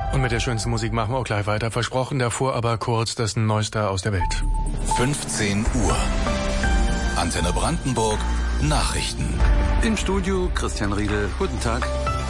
Und mit der schönsten Musik machen wir auch gleich weiter. Versprochen, davor aber kurz das Neueste aus der Welt. 15 Uhr. Antenne Brandenburg. Nachrichten. Im Studio Christian Riedel. Guten Tag.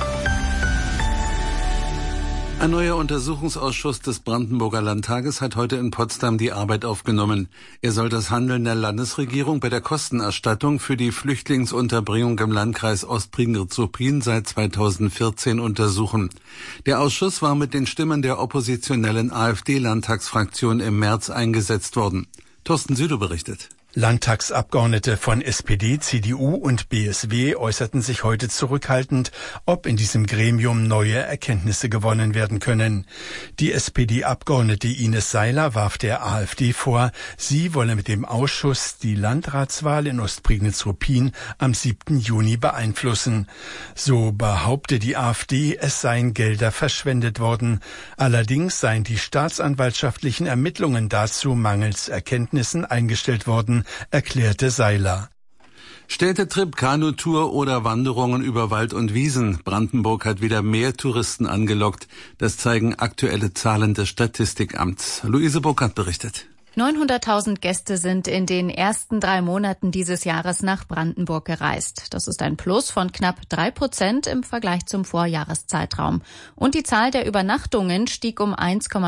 Ein neuer Untersuchungsausschuss des Brandenburger Landtages hat heute in Potsdam die Arbeit aufgenommen. Er soll das Handeln der Landesregierung bei der Kostenerstattung für die Flüchtlingsunterbringung im Landkreis Ostprignitz-Ruppin seit 2014 untersuchen. Der Ausschuss war mit den Stimmen der oppositionellen AfD-Landtagsfraktion im März eingesetzt worden. Thorsten Südow berichtet. Landtagsabgeordnete von SPD, CDU und BSW äußerten sich heute zurückhaltend, ob in diesem Gremium neue Erkenntnisse gewonnen werden können. Die SPD-Abgeordnete Ines Seiler warf der AfD vor, sie wolle mit dem Ausschuss die Landratswahl in Ostprignitz-Ruppin am 7. Juni beeinflussen. So behaupte die AfD, es seien Gelder verschwendet worden. Allerdings seien die staatsanwaltschaftlichen Ermittlungen dazu mangels Erkenntnissen eingestellt worden, erklärte Seiler. Städtetrip, Kanutour oder Wanderungen über Wald und Wiesen. Brandenburg hat wieder mehr Touristen angelockt. Das zeigen aktuelle Zahlen des Statistikamts. Luise Burkhardt berichtet. 900.000 Gäste sind in den ersten 3 Monaten dieses Jahres nach Brandenburg gereist. Das ist ein Plus von knapp 3% im Vergleich zum Vorjahreszeitraum. Und die Zahl der Übernachtungen stieg um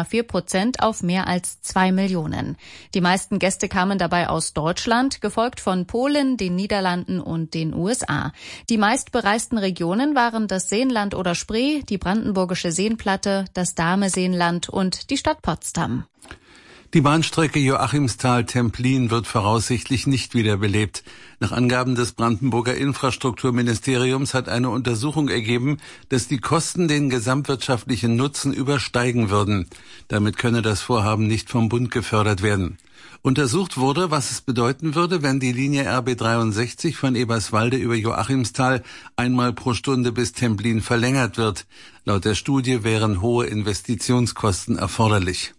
1,4% auf mehr als 2 Millionen. Die meisten Gäste kamen dabei aus Deutschland, gefolgt von Polen, den Niederlanden und den USA. Die meistbereisten Regionen waren das Seenland oder Spree, die brandenburgische Seenplatte, das Dahme-Seenland und die Stadt Potsdam. Die Bahnstrecke Joachimsthal-Templin wird voraussichtlich nicht wiederbelebt. Nach Angaben des Brandenburger Infrastrukturministeriums hat eine Untersuchung ergeben, dass die Kosten den gesamtwirtschaftlichen Nutzen übersteigen würden. Damit könne das Vorhaben nicht vom Bund gefördert werden. Untersucht wurde, was es bedeuten würde, wenn die Linie RB 63 von Eberswalde über Joachimsthal einmal pro Stunde bis Templin verlängert wird. Laut der Studie wären hohe Investitionskosten erforderlich.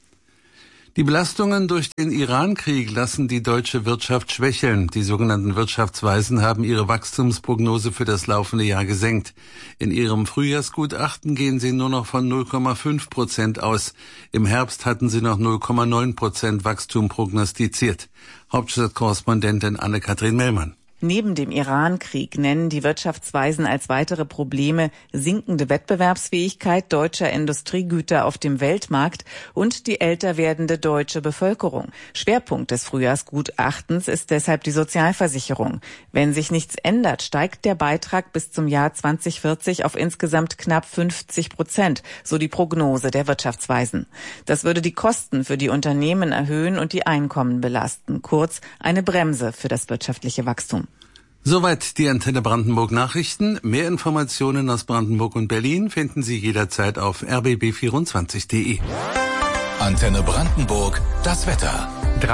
Die Belastungen durch den Iran-Krieg lassen die deutsche Wirtschaft schwächeln. Die sogenannten Wirtschaftsweisen haben ihre Wachstumsprognose für das laufende Jahr gesenkt. In ihrem Frühjahrsgutachten gehen sie nur noch von 0,5% aus. Im Herbst hatten sie noch 0,9% Wachstum prognostiziert. Hauptstadtkorrespondentin Anne-Kathrin Mellmann. Neben dem Iran-Krieg nennen die Wirtschaftsweisen als weitere Probleme sinkende Wettbewerbsfähigkeit deutscher Industriegüter auf dem Weltmarkt und die älter werdende deutsche Bevölkerung. Schwerpunkt des Frühjahrsgutachtens ist deshalb die Sozialversicherung. Wenn sich nichts ändert, steigt der Beitrag bis zum Jahr 2040 auf insgesamt knapp 50%, so die Prognose der Wirtschaftsweisen. Das würde die Kosten für die Unternehmen erhöhen und die Einkommen belasten. Kurz, eine Bremse für das wirtschaftliche Wachstum. Soweit die Antenne Brandenburg Nachrichten. Mehr Informationen aus Brandenburg und Berlin finden Sie jederzeit auf rbb24.de. Antenne Brandenburg, das Wetter.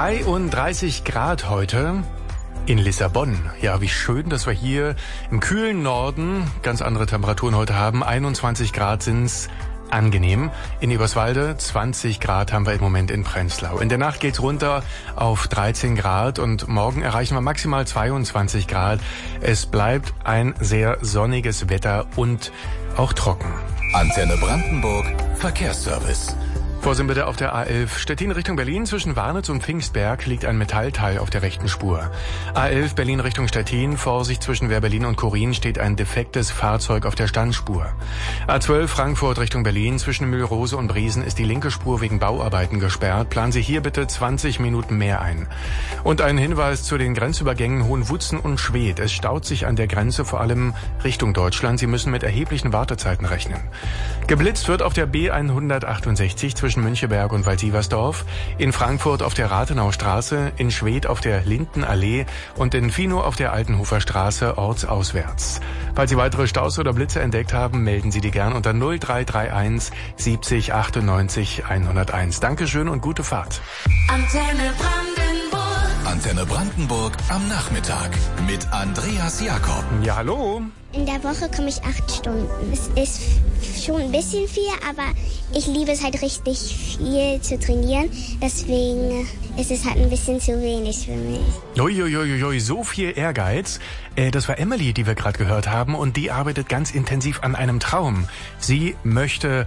33 Grad heute in Lissabon. Ja, wie schön, dass wir hier im kühlen Norden ganz andere Temperaturen heute haben. 21 Grad sind's. Angenehm. In Eberswalde 20 Grad haben wir im Moment in Prenzlau. In der Nacht geht's runter auf 13 Grad und morgen erreichen wir maximal 22 Grad. Es bleibt ein sehr sonniges Wetter und auch trocken. Antenne Brandenburg, Verkehrsservice. Vorsicht bitte auf der A11 Stettin Richtung Berlin. Zwischen Warnitz und Pfingstberg liegt ein Metallteil auf der rechten Spur. A11 Berlin Richtung Stettin. Vorsicht, zwischen Wehrberlin und Korin steht ein defektes Fahrzeug auf der Standspur. A12 Frankfurt Richtung Berlin. Zwischen Mühlrose und Briesen ist die linke Spur wegen Bauarbeiten gesperrt. Planen Sie hier bitte 20 Minuten mehr ein. Und ein Hinweis zu den Grenzübergängen Hohenwutzen und Schwedt. Es staut sich an der Grenze vor allem Richtung Deutschland. Sie müssen mit erheblichen Wartezeiten rechnen. Geblitzt wird auf der B168 zwischen Müncheberg und Waldsieversdorf, in Frankfurt auf der Rathenaustraße, in Schwedt auf der Lindenallee und in Finow auf der Altenhofer Straße ortsauswärts. Falls Sie weitere Staus oder Blitze entdeckt haben, melden Sie die gern unter 0331 70 98 101. Dankeschön und gute Fahrt. Antenne Brandenburg. Antenne Brandenburg am Nachmittag mit Andreas Jakob. Ja, hallo. In der Woche komme ich 8 Stunden. Es ist schon ein bisschen viel, aber ich liebe es halt richtig viel zu trainieren. Deswegen ist es halt ein bisschen zu wenig für mich. Uiuiuiui, so viel Ehrgeiz. Das war Emily, die wir gerade gehört haben, und die arbeitet ganz intensiv an einem Traum. Sie möchte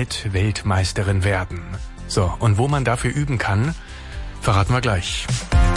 Ballett-Weltmeisterin werden. So, und wo man dafür üben kann, verraten wir gleich.